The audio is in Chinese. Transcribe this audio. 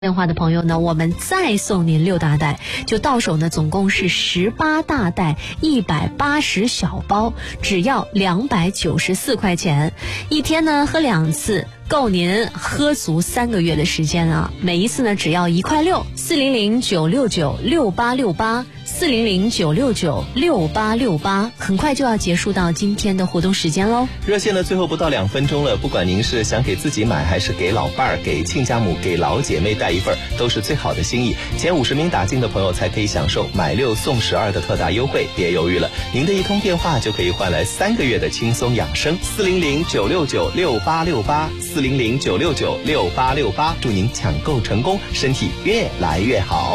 电话的朋友呢，我们再送您6大袋，就到手呢总共是18大袋180小包，只要294块钱，一天呢喝2次，够您喝足3个月的时间啊！每一次呢只要1块6 ，400-969-6868 400-969-6868，很快就要结束到今天的活动时间喽。 热线呢最后不到2分钟了，不管您是想给自己买，还是给老伴儿、给亲家母、给老姐妹带一份，都是最好的心意。前50名打进的朋友才可以享受买6送12的特大优惠，别犹豫了，您的一通电话就可以换来3个月的轻松养生。400-969-6868 400-969-6868，祝您抢购成功，身体越来越好。